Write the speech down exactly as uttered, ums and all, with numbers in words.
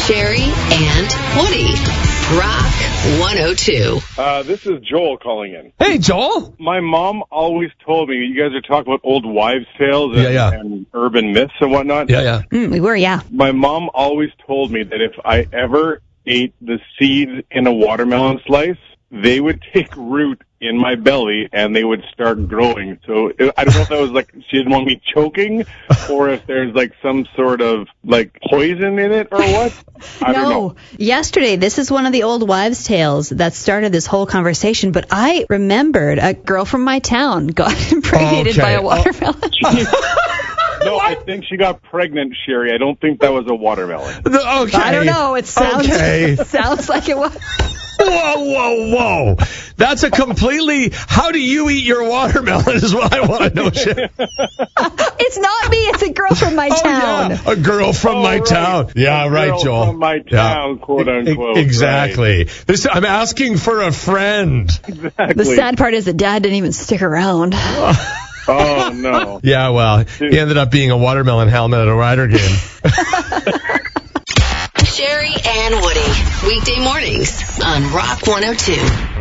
Sherry and Woody. Rock one oh two. Uh, this is Joel calling in. Hey, Joel. My mom always told me, you guys are talking about old wives' tales and, Yeah, yeah. and urban myths and whatnot. Yeah, yeah. Mm, we were, yeah. My mom always told me that if I ever ate the seeds in a watermelon slice, they would take root in my belly and they would start growing. So I don't know if that was like she didn't want me choking or if there's like some sort of like poison in it or what. I no, don't know. Yesterday, this is one of the old wives' tales that started this whole conversation, but I remembered a girl from my town got impregnated Okay. by a watermelon. No, I think she got pregnant, Sherry. I don't think that was a watermelon. Okay. I don't know. It sounds, Okay. it sounds like it was. Whoa, whoa, whoa. That's a completely, how do you eat your watermelon is what I want to know, Sherry. It's not me. It's a girl from my Oh, town. yeah. A girl from Oh, my right. town. Yeah, A right, girl Joel. from my town, quote, unquote, Exactly. This, I'm asking for a friend. Exactly. The sad part is that Dad didn't even stick around. Oh, no. Yeah, well, he ended up being a watermelon helmet at a Rider game. Sherry and Woody. Weekday mornings on Rock one oh two.